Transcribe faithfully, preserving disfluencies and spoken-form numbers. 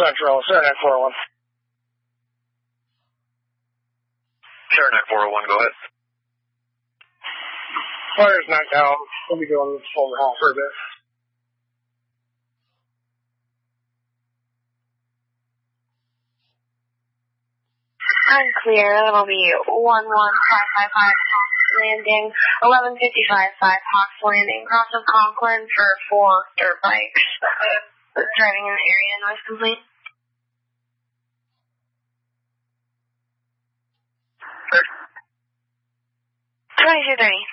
Central, Saranac four oh one. Saranac four oh one, go ahead. Fire's not down. We'll be doing this overhaul for a bit. I'm clear. That'll be one one five five five Hawks Landing, eleven fifty-five five Hawks Landing, cross of Conklin for four dirt bikes. Uh, driving in the area, noise complete. twenty-two thirty.